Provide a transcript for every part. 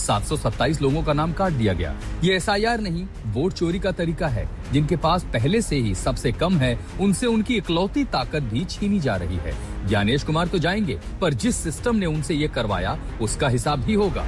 727 लोगों का नाम काट दिया गया। ये एसआईआर नहीं, वोट चोरी का तरीका है। जिनके पास पहले से ही सबसे कम है, उनसे उनकी इकलौती ताकत भी छीनी जा रही है। ज्ञानेश कुमार तो जाएंगे, पर जिस सिस्टम ने उनसे ये करवाया, उसका हिसाब भी होगा।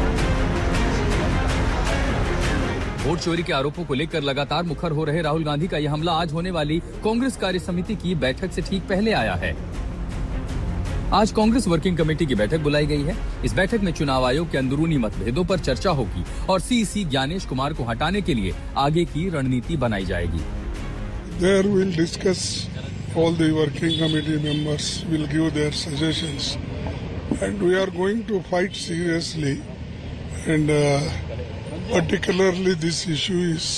वोट चोरी के आरोपों को लेकर लगातार मुखर हो रहे राहुल गांधी का यह हमला आज होने वाली कांग्रेस कार्य समिति की बैठक से ठीक पहले आया है। आज कांग्रेस वर्किंग कमेटी की बैठक बुलाई गई है। इस बैठक में चुनाव आयोग के अंदरूनी मतभेदों पर चर्चा होगी और सीसी ज्ञानेश कुमार को हटाने के लिए आगे की रणनीति बनाई जाएगी। There we'll discuss, all the working committee members will give their suggestions and we are going to fight seriously and particularly this issue is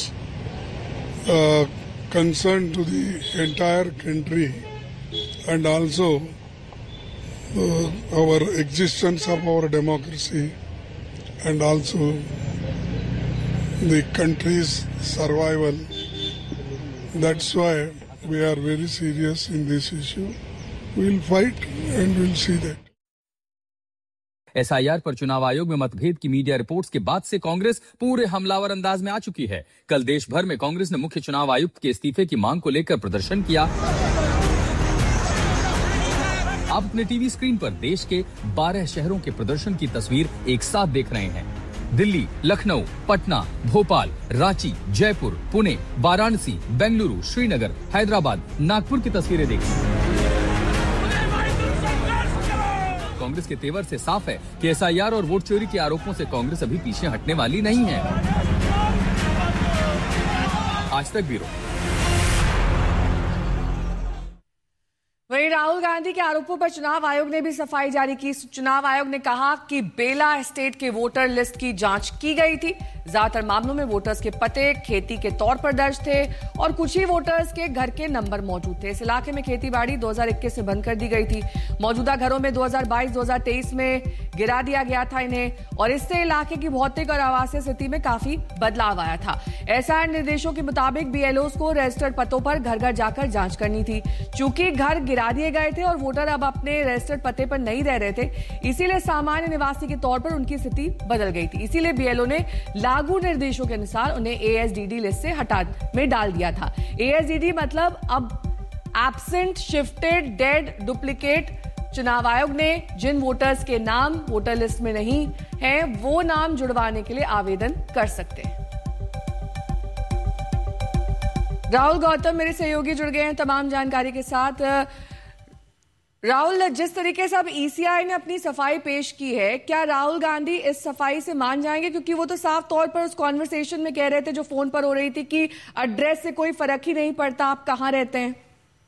concern to the entire country and also our existence of our democracy and also the country's survival. That's why we are very serious in this issue. We'll fight and we'll see that. SIR पर चुनाव आयोग में मतभेद की media reports के बाद से कांग्रेस पूरे हमलावर अंदाज में आ चुकी है। कल देश भर में कांग्रेस ने मुख्य चुनाव आयुक्त के इस्तीफे की मांग को लेकर प्रदर्शन किया। आप अपने टीवी स्क्रीन पर देश के 12 शहरों के प्रदर्शन की तस्वीर एक साथ देख रहे हैं। दिल्ली, लखनऊ, पटना, भोपाल, रांची, जयपुर, पुणे, वाराणसी, बेंगलुरु, श्रीनगर, हैदराबाद, नागपुर की तस्वीरें देखिए। कांग्रेस के तेवर से साफ है कि एसआईआर और वोट चोरी के आरोपों से कांग्रेस अभी पीछे हटने वाली नहीं है। आज तक ब्यूरो। वहीं राहुल गांधी के आरोपों पर चुनाव आयोग ने भी सफाई जारी की। चुनाव आयोग ने कहा कि बेला एस्टेट के वोटर लिस्ट की जांच की गई थी। ज्यादातर मामलों में वोटर्स के पते खेती के तौर पर दर्ज थे और कुछ ही वोटर्स के घर के नंबर मौजूद थे। इस इलाके में खेतीबाड़ी 2021 से बंद कर दी गई थी। मौजूदा घरों में 2022-2023 में गिरा दिया गया था इन्हें और इससे इलाके की भौतिक और आवासीय स्थिति में काफी बदलाव आया था। एसआईआर निर्देशों के मुताबिक बीएलओस को रजिस्टर्ड पतों पर घर घर जाकर जांच करनी थी। चूंकि घर गिरा दिए गए थे और वोटर अब अपने रजिस्टर्ड पते पर नहीं रह रहे थे, इसीलिए सामान्य निवासी के तौर पर उनकी स्थिति बदल गई थी। इसीलिए बीएलओ ने लागू निर्देशों के अनुसार उन्हें एएसडीडी लिस्ट से हटा में डाल दिया था। एएसडीडी मतलब अब एब्सेंट, शिफ्टेड, डेड, डुप्लीकेट। चुनाव आयोग ने जिन वोटर्स के नाम वोटर लिस्ट में नहीं हैं, वो नाम जुड़वाने के लिए आवेदन कर सकते हैं। राहुल गौतम मेरे सहयोगी जुड़ गए हैं तमाम जानकारी के साथ। राहुल, जिस तरीके से अब ईसीआई ने अपनी सफाई पेश की है, क्या राहुल गांधी इस सफाई से मान जाएंगे? क्योंकि वो तो साफ तौर पर उस कॉन्वर्सेशन में कह रहे थे जो फोन पर हो रही थी कि एड्रेस से कोई फर्क ही नहीं पड़ता, आप कहाँ रहते हैं।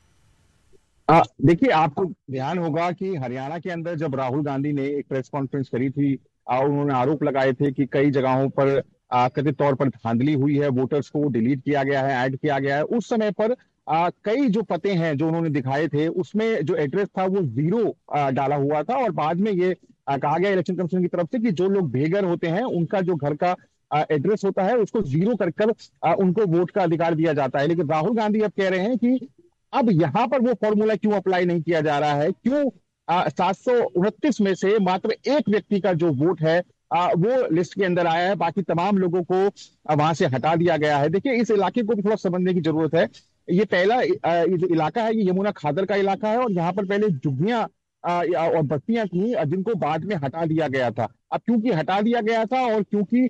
देखिए, आपको ध्यान होगा कि हरियाणा के अंदर जब राहुल गांधी ने एक प्रेस कॉन्फ्रेंस करी थी, उन्होंने आरोप लगाए थे कि कई जगहों पर कथित तौर पर धांधली हुई है, वोटर्स को डिलीट किया गया है, ऐड किया गया है। उस समय पर कई जो पते हैं जो उन्होंने दिखाए थे, उसमें जो एड्रेस था वो 0 डाला हुआ था और बाद में ये कहा गया इलेक्शन कमीशन की तरफ से कि जो लोग बेघर होते हैं उनका जो घर का एड्रेस होता है उसको 0 कर उनको वोट का अधिकार दिया जाता है। लेकिन राहुल गांधी अब कह रहे हैं कि अब यहाँ पर वो फॉर्मूला क्यों अप्लाई नहीं किया जा रहा है, क्यों 729 में से मात्र एक व्यक्ति का जो वोट है वो लिस्ट के अंदर आया है, बाकी तमाम लोगों को वहां से हटा दिया गया है। देखिए, इस इलाके को भी थोड़ा समझने की जरूरत है। ये पहला ये जो इलाका है ये यमुना खादर का इलाका है और यहाँ पर पहले झुग्गियां और बस्तियां थी जिनको बाद में हटा दिया गया था। अब क्योंकि हटा दिया गया था और क्योंकि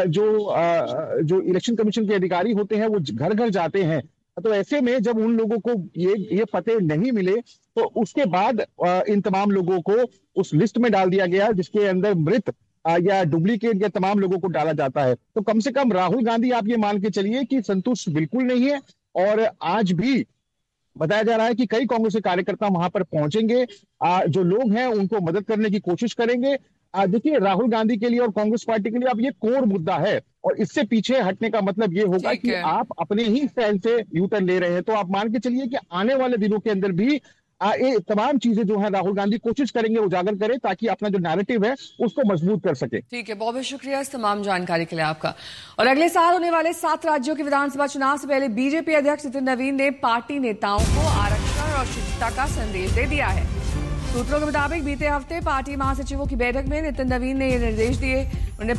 जो इलेक्शन कमीशन के अधिकारी होते हैं वो घर घर जाते हैं, तो ऐसे में जब उन लोगों को ये पते नहीं मिले तो उसके बाद इन तमाम लोगों को उस लिस्ट में डाल दिया गया जिसके अंदर मृत या डुप्लीकेट या तमाम लोगों को डाला जाता है। तो कम से कम राहुल गांधी आप ये मान के चलिए कि संतुष्ट बिल्कुल नहीं है और आज भी बताया जा रहा है कि कई कांग्रेस के कार्यकर्ता वहां पर पहुंचेंगे, जो लोग हैं उनको मदद करने की कोशिश करेंगे। देखिए, राहुल गांधी के लिए और कांग्रेस पार्टी के लिए अब ये कोर मुद्दा है और इससे पीछे हटने का मतलब ये होगा कि आप अपने ही स्टाइल से यूटर्न ले रहे हैं। तो आप मान के चलिए कि आने वाले दिनों के अंदर भी ये तमाम चीजें जो है राहुल गांधी कोशिश करेंगे उजागर करें ताकि अपना जो नैरेटिव है उसको मजबूत कर सके। ठीक है, बहुत बहुत शुक्रिया इस तमाम जानकारी के लिए आपका। और अगले साल होने वाले 7 राज्यों के विधानसभा चुनाव से पहले बीजेपी अध्यक्ष नितिन नवीन ने पार्टी नेताओं को आरक्षण और शुचिता का संदेश दे दिया है। सूत्रों के मुताबिक बीते हफ्ते पार्टी महासचिवों की बैठक में नितिन नवीन ने ये निर्देश दिए। उन्होंने